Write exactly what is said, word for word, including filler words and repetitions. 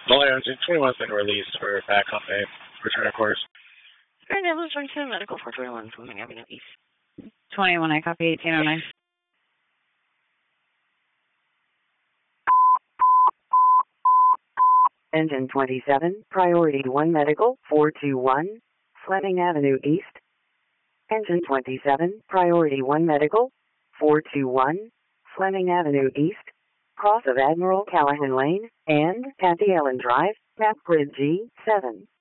Molly, engine twenty-one's been released for back on a return of course. Grand Ambulance twenty-two, Medical four twenty-one, Fleming Avenue East. twenty-one, I copy eighteen oh nine. Engine twenty-seven, Priority one Medical, four two one, Fleming Avenue East. Engine twenty-seven, Priority one Medical, four two one, Fleming Avenue East, cross of Admiral Callahan Lane, and Auntie Ellen Drive, map grid G seven.